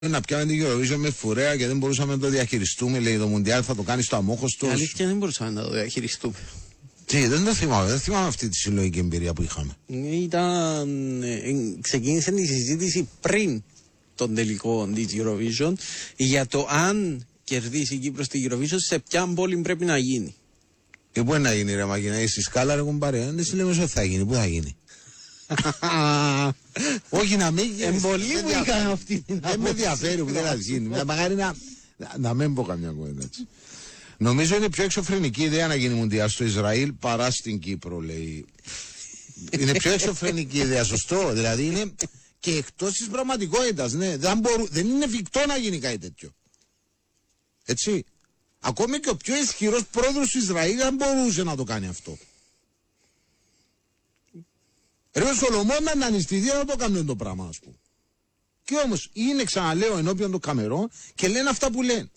να πιάμε την Eurovision με φουρέα και δεν μπορούσαμε να το διαχειριστούμε. Λέει το Μουντιάλ θα το κάνει στο αμόχωστο. Αλήθεια δεν μπορούσαμε να το διαχειριστούμε. Τι, δεν το θυμάμαι. Δεν θυμάμαι αυτή τη συλλογική εμπειρία που είχαμε. Ξεκίνησε η συζήτηση πριν τον τελικό της Eurovision για το αν κερδίσει η Κύπρος τη Eurovision, σε ποια πόλη πρέπει να γίνει. Και πού να γίνει, ρε Μαγίνα, στη Σκάλα, ρε κουμπάρε. Δεν σου λέμε ότι θα γίνει, πού θα γίνει. Όχι να μην γίνει. Εμπολή που είχαν αυτή. Δεν με ενδιαφέρει που δεν θα γίνει. Μακάρι να μην πω καμιά κουβέντα έτσι. Νομίζω είναι πιο εξωφρενική ιδέα να γίνει Μουντιάλ στο Ισραήλ παρά στην Κύπρο, λέει. Είναι πιο εξωφρενική ιδέα, σωστό. Δηλαδή είναι και εκτός της πραγματικότητας. Ναι. Δεν είναι εφικτό να γίνει κάτι τέτοιο. Έτσι. Ακόμη και ο πιο ισχυρός πρόεδρος του Ισραήλ δεν μπορούσε να το κάνει αυτό. Ρε ο Σολομών να ανιστηθεί να το κάνουν το πράγμα, ας πούμε. Και όμως είναι, ξαναλέω, ενώπιον των καμερών και λένε αυτά που λένε.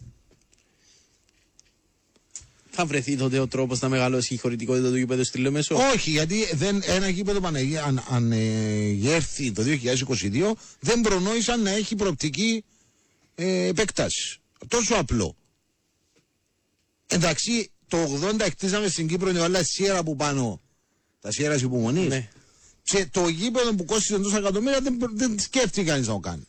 Θα βρεθεί τότε ο τρόπος να μεγαλώσει η χωρητικότητα του γήπεδου στη Λεμεσό? Όχι, γιατί ένα γήπεδο αν έρθει το 2022 δεν προνόησαν να έχει προοπτική επέκταση. Τόσο απλό. Εντάξει, το 80 εκτίσαμε στην Κύπρο και όλα σιέρα που πάνω, τα σιέρας υπομονής. Ναι. Και το γήπεδο που κόστησε τόσα εκατομμύρια δεν σκέφτηκε κανείς να το κάνει.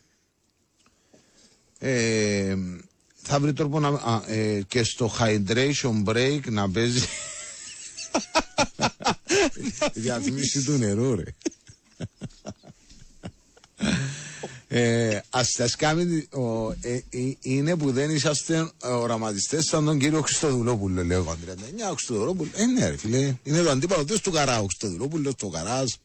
Θα βρει τρόπο και στο hydration break να παίζει η διαφήμιση του νερού, ρε. Ας κάνει είναι που δεν είσαστε οραματιστές σαν τον κύριο Χριστοδουλόπουλο, λέω εγώ. 39 Χριστοδουλόπουλο, ναι ρε φίλε, είναι το αντίπαλο του Καρά, ο Χριστοδουλόπουλος, το Καράς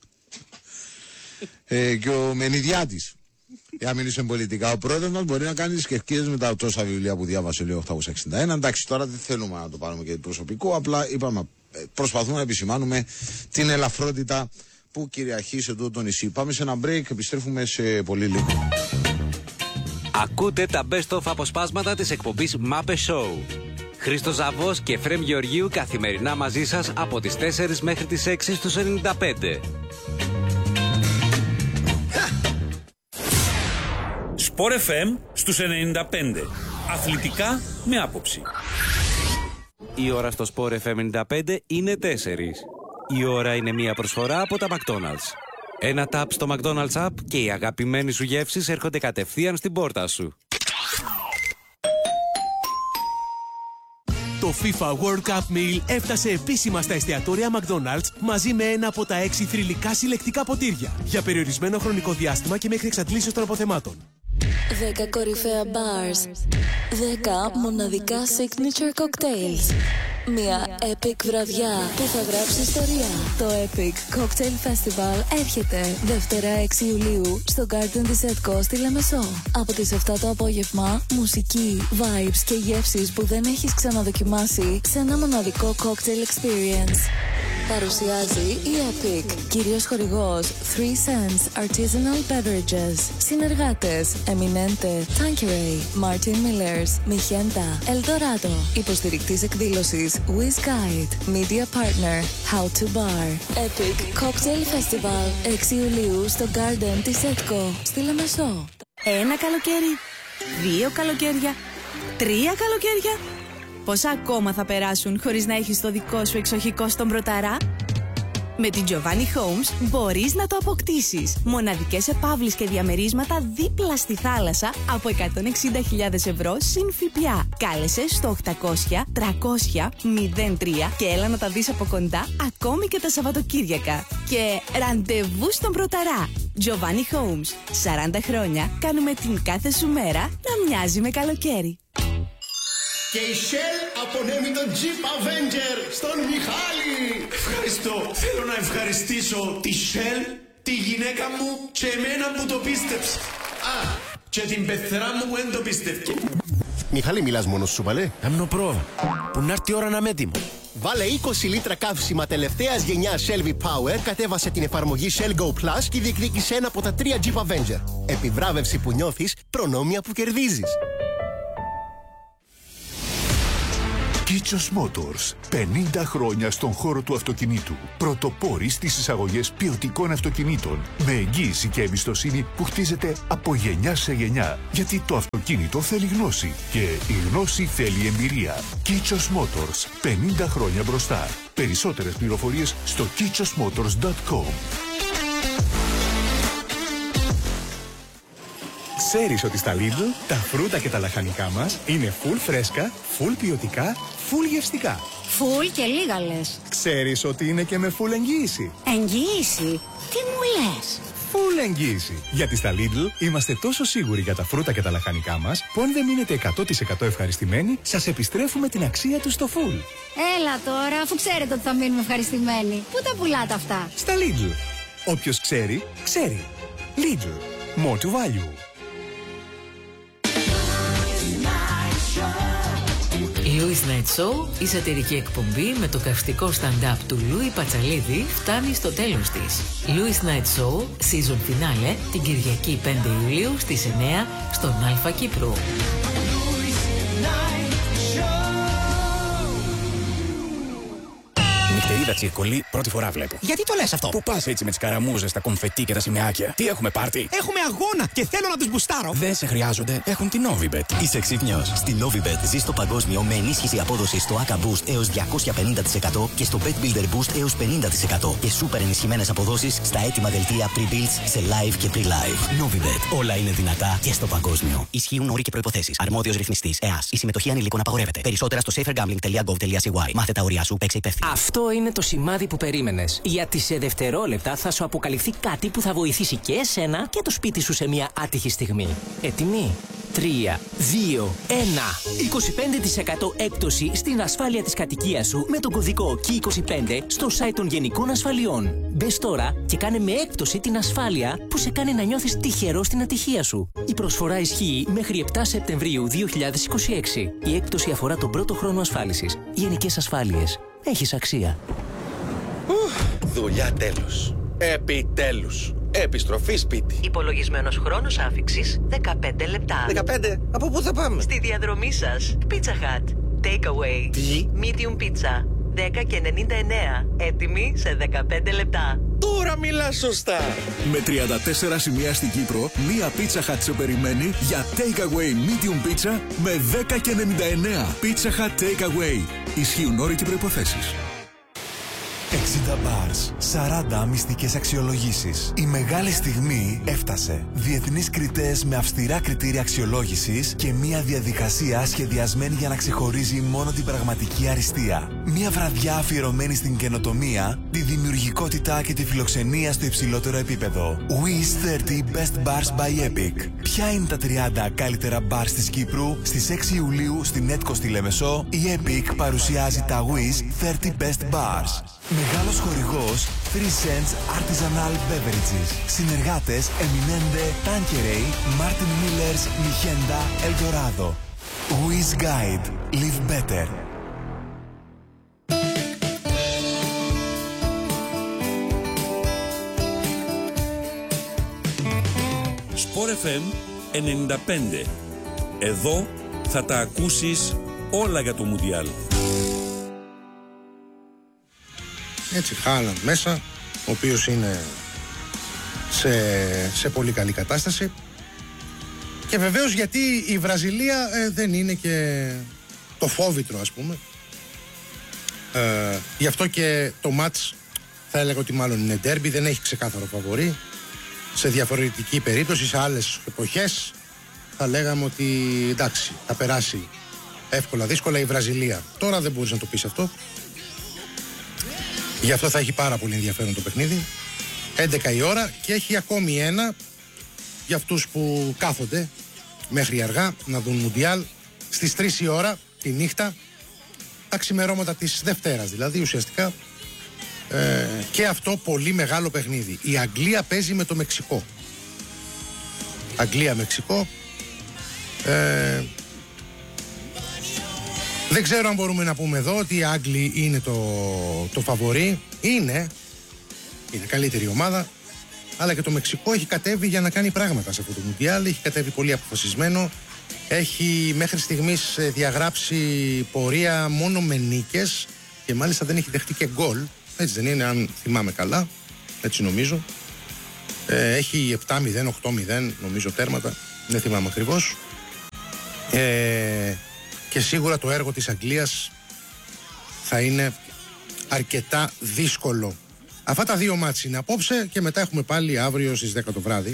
και ο Μενιδιάτης. Για να μιλήσουμε πολιτικά, ο πρόεδρος μας μπορεί να κάνει τις κερκίδες με τα τόσα βιβλία που διάβασε, λέει 861. Εντάξει, τώρα δεν θέλουμε να το πάρουμε και προσωπικό, απλά είπαμε, προσπαθούμε να επισημάνουμε την ελαφρότητα που κυριαρχεί σε τούτο το νησί. Πάμε σε ένα break, επιστρέφουμε σε πολύ λίγο. Ακούτε τα best of αποσπάσματα της εκπομπής Mape Show. Χρήστος Ζαβός και Φρέμ Γεωργίου καθημερινά μαζί σας από τις 4 μέχρι τις 6 στους 95. Sport FM στους 95. Αθλητικά με άποψη. Η ώρα στο Sport FM 95 είναι 4. Η ώρα είναι μια προσφορά από τα McDonald's. Ένα ταπ στο McDonald's app και οι αγαπημένοι σου γεύσεις έρχονται κατευθείαν στην πόρτα σου. Το FIFA World Cup Meal έφτασε επίσημα στα εστιατόρια McDonald's μαζί με ένα από τα 6 θρυλικά συλλεκτικά ποτήρια για περιορισμένο χρονικό διάστημα και μέχρι εξαντλήσεως των αποθεμάτων. 10 κορυφαία bars, 10 μοναδικά signature cocktails. Μια epic βραδιά που θα γράψει ιστορία. Το Epic Cocktail Festival έρχεται Δευτέρα 6 Ιουλίου στο Garden της Edco στη Λεμεσό. Από τις 7 το απόγευμα, μουσική, vibes και γεύσεις που δεν έχεις ξαναδοκιμάσει σε ένα μοναδικό cocktail experience. Παρουσιάζει η Epic, κύριος χορηγός 3 Cents Artisanal Beverages. Συνεργάτες Eminente, Tanqueray, Martin Millers, Mijenta, Eldorado. Υποστηρικτής εκδήλωσης Wiz Guide, Media Partner, How to Bar. Epic Cocktail Festival 6 Ιουλίου στο Garden της Edco στη Λεμεσό. Ένα καλοκαίρι, 2 καλοκαίρια, 3 καλοκαίρια. Πόσα ακόμα θα περάσουν χωρίς να έχεις το δικό σου εξοχικό στον Πρωταρά? Με την Giovanni Homes μπορείς να το αποκτήσεις. Μοναδικές επαύλεις και διαμερίσματα δίπλα στη θάλασσα από 160.000 ευρώ συν ΦΠΑ. Κάλεσε στο 800 300 03 και έλα να τα δεις από κοντά ακόμη και τα Σαββατοκύριακα. Και ραντεβού στον Πρωταρά. Giovanni Homes. 40 χρόνια κάνουμε την κάθε σου μέρα να μοιάζει με καλοκαίρι. Και η Shell απονέμει τον Jeep Avenger στον Μιχάλη. Ευχαριστώ. Θέλω να ευχαριστήσω τη Shell, τη γυναίκα μου και εμένα που το πίστεψε. Α, και την πεθερά μου που δεν το πίστευκε. Μιχάλη, μιλάς μόνος σου, παλέ? Άμνο πρόβα. Που να έρθει η ώρα να είμαι έτοιμο. Βάλε 20 λίτρα καύσιμα τελευταίας γενιάς Shell V-Power, κατέβασε την εφαρμογή Shell Go Plus και διεκδίκησε ένα από τα 3 Jeep Avenger. Επιβράβευση που νιώθεις, προνόμια που κερδίζεις. Kitchos Motors. 50 χρόνια στον χώρο του αυτοκινήτου. Πρωτοπόροι στις εισαγωγές ποιοτικών αυτοκινήτων. Με εγγύηση και εμπιστοσύνη που χτίζεται από γενιά σε γενιά. Γιατί το αυτοκίνητο θέλει γνώση. Και η γνώση θέλει εμπειρία. Kitchos Motors. 50 χρόνια μπροστά. Περισσότερες πληροφορίες στο kitchosmotors.com. Ξέρεις ότι στα Lidl τα φρούτα και τα λαχανικά μας είναι full φρέσκα, full ποιοτικά, full γευστικά. Full και λίγα λες. Ξέρεις ότι είναι και με full εγγύηση. Εγγύηση? Τι μου λες? Full εγγύηση. Γιατί στα Lidl είμαστε τόσο σίγουροι για τα φρούτα και τα λαχανικά μας που αν δεν μείνετε 100% ευχαριστημένοι, σας επιστρέφουμε την αξία τους στο full. Έλα τώρα, αφού ξέρετε ότι θα μείνουμε ευχαριστημένοι. Πού τα πουλάτε αυτά? Στα Lidl. Όποιος ξέρει, ξέρει. Lidl. More to value. Louis Night Show, η σατυρική εκπομπή με το καυστικό stand-up του Λούι Πατσαλίδη φτάνει στο τέλος της. Louis Night Show, season finale, την Κυριακή 5 Ιουλίου στις 9 στον Αλφα Κύπρου. Νυχτερίδα τσιρκολί, πρώτη φορά βλέπω. Γιατί το λες αυτό? Πού πας έτσι με τις καραμούζες, τα κομφετί και τα σημαίακια? Τι έχουμε πάρτι? Έχουμε αγώνα και θέλω να τους μπουστάρω. Δεν σε χρειάζονται, έχουν την Novibet. Είσαι ξύπνιος. Στη Novibet ζεις το παγκόσμιο με ενίσχυση απόδοσης στο ACA Boost έως 250% και στο Bet Builder Boost έως 50% και σούπερ ενισχυμένες αποδόσεις στα έτοιμα δελτία pre-builds σε live και pre-live. Novibet. Όλα είναι δυνατά και στο παγκόσμιο. Ισχύουν όροι και προϋποθέσεις. Αρμόδιος ρυθμιστής ΕΑΣ. Η συμμετοχή ανηλίκων απαγορεύεται. Περισσότερα στο safergambling.gov.cy. Μάθε τα όρια σου, παίξε υπεύθυνα. Αυτό είναι το σημάδι που περίμενες. Γιατί σε δευτερόλεπτα θα σου αποκαλυφθεί κάτι που θα βοηθήσει και εσένα και το σπίτι σου σε μια άτυχη στιγμή. Έτοιμοι? 3, 2, 1. 25% έκπτωση στην ασφάλεια της κατοικίας σου με τον κωδικό KEY25 στο site των Γενικών Ασφαλιών. Μπες τώρα και κάνε με έκπτωση την ασφάλεια που σε κάνει να νιώθεις τυχερό στην ατυχία σου. Η προσφορά ισχύει μέχρι 7 Σεπτεμβρίου 2026. Η έκπτωση αφορά τον πρώτο χρόνο ασφάλισης. Γενικές Ασφάλειες. Έχεις αξία. Δουλειά τέλος. Επιτέλους. Επιστροφή σπίτι. Υπολογισμένος χρόνος άφιξης 15 λεπτά. 15? Από πού θα πάμε? Στη διαδρομή σας. Pizza Hut. Takeaway. Τι? Medium pizza. 10 και 99. Έτοιμη σε 15 λεπτά. Τώρα μιλάς σωστά. Με 34 σημεία στην Κύπρο, μία Pizza Hut σε περιμένει για Takeaway Medium Pizza με 10 και 99. Pizza Hut Takeaway. Ισχύουν όροι και προϋποθέσεις. 60 bars, 40 μυστικές αξιολογήσεις. Η μεγάλη στιγμή έφτασε. Διεθνείς κριτές με αυστηρά κριτήρια αξιολόγησης και μια διαδικασία σχεδιασμένη για να ξεχωρίζει μόνο την πραγματική αριστεία. Μια βραδιά αφιερωμένη στην καινοτομία, τη δημιουργικότητα και τη φιλοξενία στο υψηλότερο επίπεδο. Wish 30 Best Bars by Epic. Ποια είναι τα 30 καλύτερα bars της Κύπρου? Στις 6 Ιουλίου στην Έτκο στη Λεμεσό, η Epic παρουσιάζει τα Wish 30 Best Bars. Μεγάλος χορηγός 3 Cents Artisanal Beverages. Συνεργάτες Eminente, Tanqueray, Martin Millers, Michenda, Eldorado. Wish Guide. Live Better. Sport FM 95. Εδώ θα τα ακούσεις όλα για το Μουντιάλ. Έτσι, Χάλαντ μέσα, ο οποίος είναι σε πολύ καλή κατάσταση. Και βεβαίως γιατί η Βραζιλία δεν είναι και το φόβητρο, ας πούμε. Γι' αυτό και το μάτς θα έλεγα ότι μάλλον είναι ντέρμπι, δεν έχει ξεκάθαρο φαβορί. Σε διαφορετική περίπτωση, σε άλλες εποχές θα λέγαμε ότι εντάξει, θα περάσει εύκολα δύσκολα η Βραζιλία. Τώρα δεν μπορείς να το πεις αυτό. Γι' αυτό θα έχει πάρα πολύ ενδιαφέρον το παιχνίδι. 11 η ώρα και έχει ακόμη ένα για αυτούς που κάθονται μέχρι αργά να δουν Μουντιάλ στις 3 η ώρα τη νύχτα, τα ξημερώματα της Δευτέρας δηλαδή ουσιαστικά. Και αυτό πολύ μεγάλο παιχνίδι. Η Αγγλία παίζει με το Μεξικό. Αγγλία-Μεξικό. Δεν ξέρω αν μπορούμε να πούμε εδώ ότι οι Άγγλοι είναι το φαβορί. Είναι καλύτερη ομάδα. Αλλά και το Μεξικό έχει κατέβει για να κάνει πράγματα σε αυτό το Μουντιάλ. Έχει κατέβει πολύ αποφασισμένο. Έχει μέχρι στιγμής διαγράψει πορεία μόνο με νίκες και μάλιστα δεν έχει δεχτεί και γκολ. Έτσι δεν είναι, αν θυμάμαι καλά, έτσι νομίζω. Έχει 7-0, 8-0 νομίζω τέρματα, δεν θυμάμαι ακριβώς. Και σίγουρα το έργο της Αγγλίας θα είναι αρκετά δύσκολο. Αυτά τα δύο μάτς είναι απόψε και μετά έχουμε πάλι αύριο στις 10 το βράδυ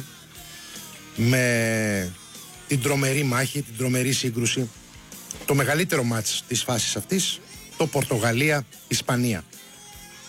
με την τρομερή μάχη, την τρομερή σύγκρουση, το μεγαλύτερο μάτς της φάσης αυτής, το Πορτογαλία-Ισπανία.